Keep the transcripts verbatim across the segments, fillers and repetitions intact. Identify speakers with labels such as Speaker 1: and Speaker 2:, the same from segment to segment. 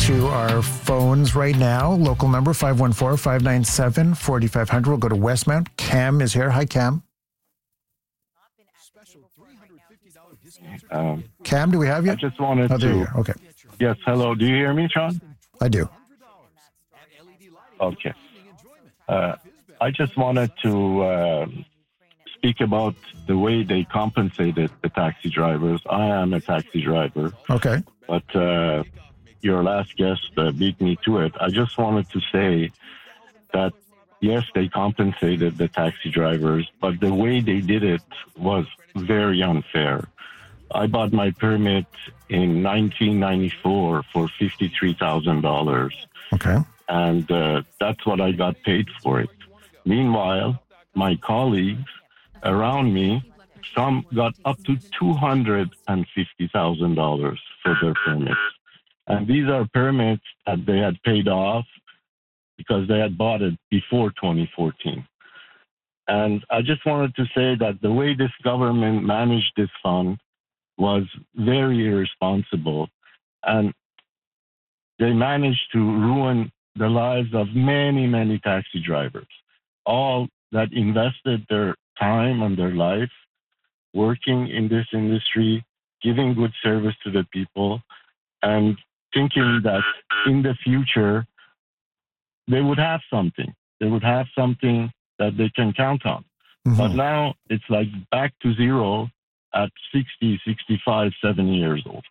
Speaker 1: to our phones right now. Local number five one four, five nine seven, four five zero zero. We'll go to Westmount. Cam is here. Hi, Cam.
Speaker 2: Um,
Speaker 1: Cam, do we have you?
Speaker 2: I just wanted
Speaker 1: oh, there
Speaker 2: to...
Speaker 1: you are. Okay.
Speaker 2: Yes, hello. Do you hear me, Sean?
Speaker 1: I do.
Speaker 2: Okay. Uh, I just wanted to uh, speak about the way they compensated the taxi drivers. I am a taxi driver.
Speaker 1: Okay.
Speaker 2: But uh, your last guest uh, beat me to it. I just wanted to say that, yes, they compensated the taxi drivers, but the way they did it was very unfair. I bought my permit in nineteen ninety-four for fifty-three thousand dollars.
Speaker 1: Okay.
Speaker 2: And uh, that's what I got paid for it. Meanwhile, my colleagues around me, some got up to two hundred fifty thousand dollars for their permits. And these are permits that they had paid off because they had bought it before twenty fourteen. And I just wanted to say that the way this government managed this fund was very irresponsible. And they managed to ruin the lives of many, many taxi drivers, all that invested their time and their life working in this industry, giving good service to the people, and thinking that in the future, they would have something. They would have something that they can count on. Mm-hmm. But now it's like back to zero at sixty, sixty-five, seventy years old.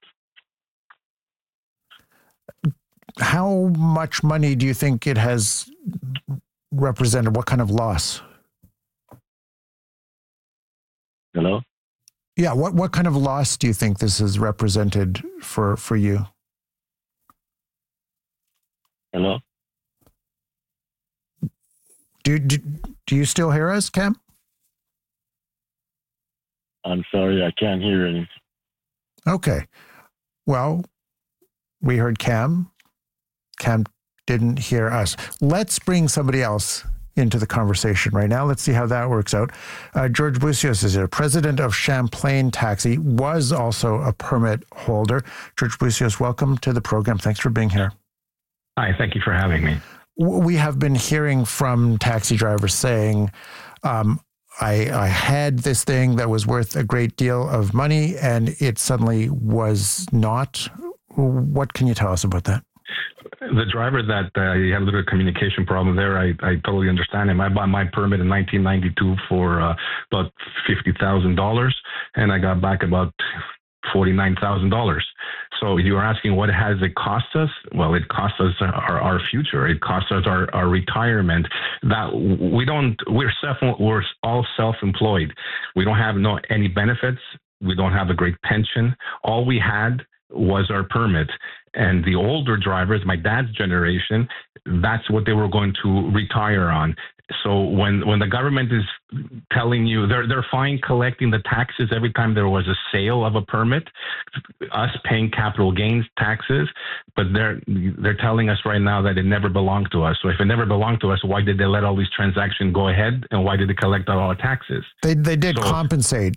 Speaker 1: How much money do you think it has represented? What kind of loss?
Speaker 2: Hello?
Speaker 1: Yeah, what, what kind of loss do you think this has represented for, for you?
Speaker 2: Hello?
Speaker 1: Do, do, do you still hear us, Cam?
Speaker 2: I'm sorry, I can't hear anything.
Speaker 1: Okay. Well, we heard Cam. Cam didn't hear us. Let's bring somebody else into the conversation right now. Let's see how that works out. Uh, George Bussios is here, president of Champlain Taxi, was also a permit holder. George Bussios, welcome to the program. Thanks for being here.
Speaker 3: Hi, thank you for having me.
Speaker 1: We have been hearing from taxi drivers saying, um, I, I had this thing that was worth a great deal of money and it suddenly was not. What can you tell us about that?
Speaker 3: The driver that uh, you had a little communication problem there, I, I totally understand him. I bought my permit in nineteen ninety-two for uh, about fifty thousand dollars, and I got back about forty-nine thousand dollars. So you are asking what has it cost us? Well, it cost us our, our future. It cost us our, our retirement. That we don't, we're self, we're all self-employed. We don't have no any benefits. We don't have a great pension. All we had was our permit. And the older drivers, my dad's generation, that's what they were going to retire on. So when, when the government is telling you they're they're fine collecting the taxes every time there was a sale of a permit, us paying capital gains taxes, but they're they're telling us right now that it never belonged to us. So if it never belonged to us, why did they let all these transactions go ahead, and why did they collect all our taxes?
Speaker 1: They they did so, compensate.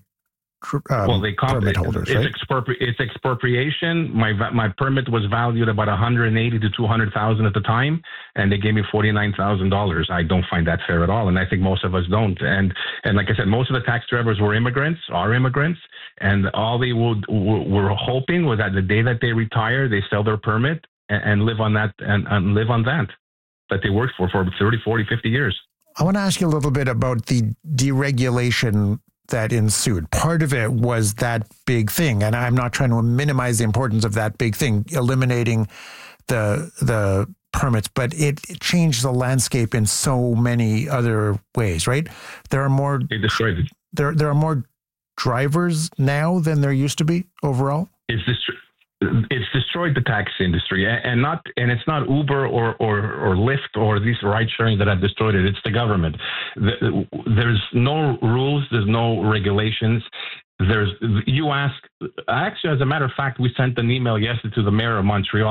Speaker 1: Um,
Speaker 3: well, they comp-
Speaker 1: permit holders,
Speaker 3: it's,
Speaker 1: right?
Speaker 3: expropri- it's expropriation. My my permit was valued about one hundred eighty to two hundred thousand at the time, and they gave me forty nine thousand dollars. I don't find that fair at all, and I think most of us don't. And and like I said, most of the taxi drivers were immigrants, are immigrants, and all they would were hoping was that the day that they retire, they sell their permit and, and live on that and, and live on that that they worked for for thirty, forty, fifty years.
Speaker 1: I want to ask you a little bit about the deregulation that ensued. Part of it was that big thing, and I'm not trying to minimize the importance of that big thing, eliminating the the permits, but it, it changed the landscape in so many other ways, right? There are more
Speaker 3: It destroyed it.
Speaker 1: There there are more drivers now than there used to be overall.
Speaker 3: It's dist- It's destroyed the taxi industry, and not and it's not Uber or or, or Lyft or these ride sharing that have destroyed it. It's the government. The, there's no rules. There's no regulations. There's you ask. Actually, as a matter of fact, we sent an email yesterday to the mayor of Montreal.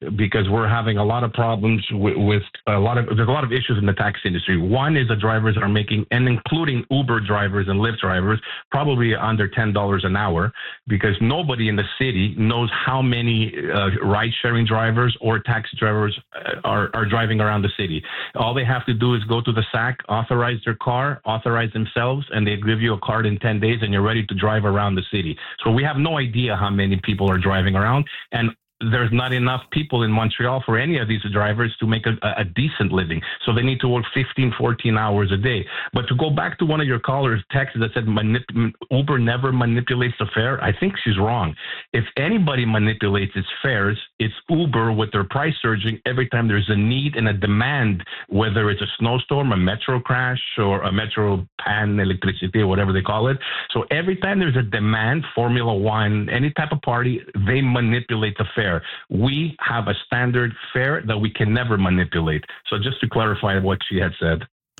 Speaker 3: because we're having a lot of problems with, with a lot of, there's a lot of issues in the taxi industry. One is the drivers are making, and including Uber drivers and Lyft drivers, probably under ten dollars an hour, because nobody in the city knows how many uh, ride-sharing drivers or taxi drivers are, are driving around the city. All they have to do is go to the S A C, authorize their car, authorize themselves, and they give you a card in ten days and you're ready to drive around the city. So we have no idea how many people are driving around, and there's not enough people in Montreal for any of these drivers to make a, a decent living. So they need to work fifteen, fourteen hours a day. But to go back to one of your callers' texts that said manip- Uber never manipulates the fare, I think she's wrong. If anybody manipulates its fares, it's Uber with their price surging every time there's a need and a demand, whether it's a snowstorm, a metro crash, or a metro pan electricity, or whatever they call it. So every time there's a demand, Formula One, any type of party, they manipulate the fare. We have a standard fare that we can never manipulate. So just to clarify what she had said.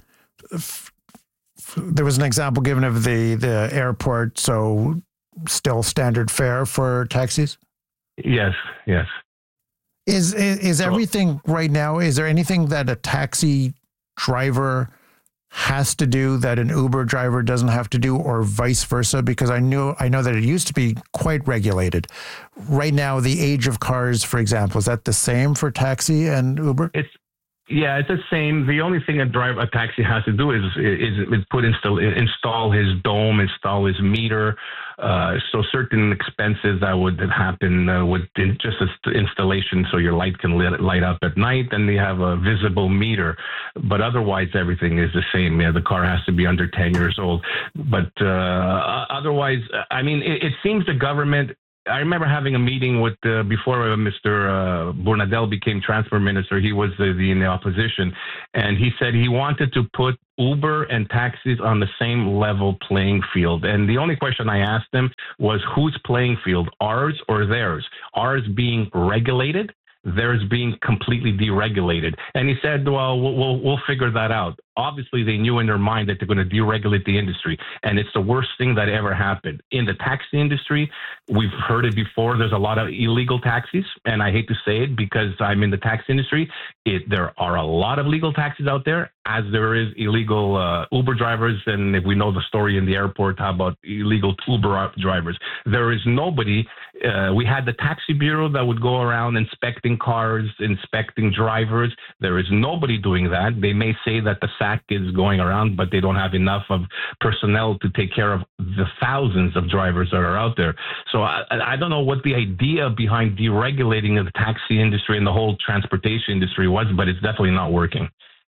Speaker 1: There was an example given of the, the airport, so still standard fare for taxis?
Speaker 3: Yes, yes.
Speaker 1: Is, is, is everything right now, is there anything that a taxi driver has to do that an Uber driver doesn't have to do, or vice versa? Because I know I know that it used to be quite regulated. Right now, the age of cars, for example, is that the same for taxi and Uber?
Speaker 3: It's yeah, it's the same. The only thing a driver, a taxi has to do is is, is put install install his dome, install his meter. Uh, so certain expenses that would happen uh, with just installation, so your light can lit, light up at night, and they have a visible meter. But otherwise, everything is the same. Yeah, the car has to be under ten years old. But uh, otherwise, I mean, it, it seems the government. I remember having a meeting with uh, before uh, Mister Uh, Bernardel became transport minister. He was uh, the, in the opposition, and he said he wanted to put Uber and taxis on the same level playing field. And the only question I asked him was, whose playing field, ours or theirs? Ours being regulated, theirs being completely deregulated. And he said, well, we'll, we'll, we'll figure that out. Obviously, they knew in their mind that they're going to deregulate the industry. And it's the worst thing that ever happened. In the taxi industry, we've heard it before, there's a lot of illegal taxis. And I hate to say it because I'm in the taxi industry. It, there are a lot of legal taxis out there, as there is illegal uh, Uber drivers. And if we know the story in the airport, how about illegal Uber drivers? There is nobody. Uh, we had the taxi bureau that would go around inspecting cars, inspecting drivers. There is nobody doing that. They may say that the S A C is going around, but they don't have enough of personnel to take care of the thousands of drivers that are out there. So I, I don't know what the idea behind deregulating the taxi industry and the whole transportation industry was, but it's definitely not working.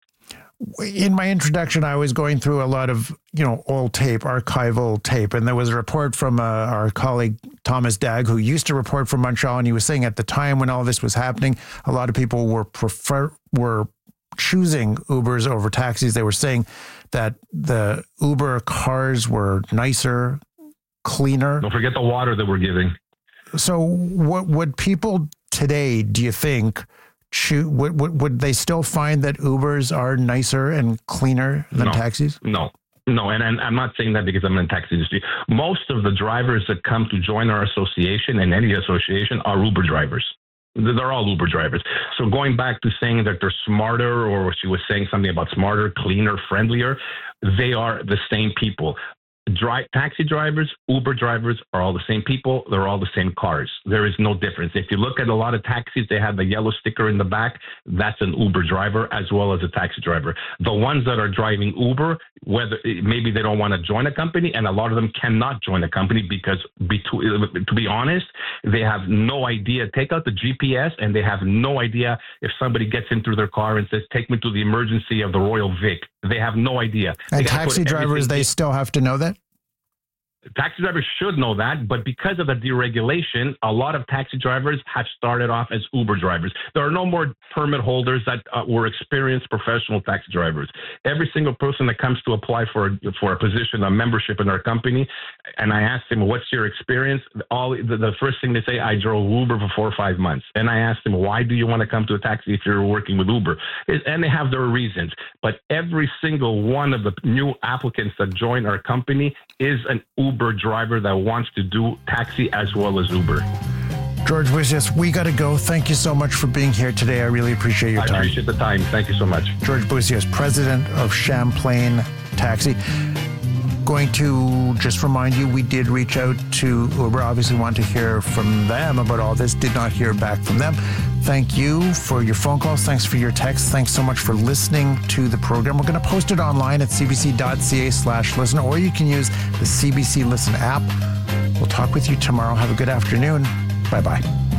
Speaker 1: In my introduction, I was going through a lot of, you know, old tape, archival tape, and there was a report from uh, our colleague Thomas Dagg, who used to report from Montreal, and he was saying at the time when all this was happening, a lot of people were prefer were choosing Ubers over taxis. They were saying that the Uber cars were nicer, cleaner.
Speaker 3: Don't forget the water that we're giving.
Speaker 1: So, what would people today, do you think? Would, would, would they still find that Ubers are nicer and cleaner than
Speaker 3: no,
Speaker 1: taxis?
Speaker 3: No, no. And, and I'm not saying that because I'm in the taxi industry. Most of the drivers that come to join our association and any association are Uber drivers. They're all Uber drivers. So going back to saying that they're smarter, or she was saying something about smarter, cleaner, friendlier, they are the same people. Dri- taxi drivers, Uber drivers are all the same people. They're all the same cars. There is no difference. If you look at a lot of taxis, they have the yellow sticker in the back. That's an Uber driver as well as a taxi driver. The ones that are driving Uber, whether maybe they don't want to join a company, and a lot of them cannot join a company because, be to, to be honest, they have no idea. Take out the G P S, and they have no idea if somebody gets into their car and says, "Take me to the emergency of the Royal Vic." They have no idea.
Speaker 1: And taxi drivers, they still have to know that?
Speaker 3: Taxi drivers should know that, but because of the deregulation, a lot of taxi drivers have started off as Uber drivers. There are no more permit holders that uh, were experienced professional taxi drivers. Every single person that comes to apply for for a position, a membership in our company, and I asked them, "What's your experience?" All the, the first thing they say, "I drove Uber for four or five months." And I asked them, "Why do you want to come to a taxi if you're working with Uber?" And they have their reasons. But every single one of the new applicants that join our company is an Uber Uber driver that wants to do taxi as well as Uber.
Speaker 1: George Busias, we got to go. Thank you so much for being here today. I really appreciate your
Speaker 3: I
Speaker 1: time.
Speaker 3: I appreciate the time. Thank you so much.
Speaker 1: George Busias, president of Champlain Taxi. Going to just remind you, we did reach out to Uber. Obviously want to hear from them about all this. Did not hear back from them. Thank you for your phone calls. Thanks for your texts. Thanks so much for listening to the program. We're going to post it online at cbc.ca slash listen, or you can use the C B C Listen app. We'll talk with you tomorrow. Have a good afternoon. Bye-bye.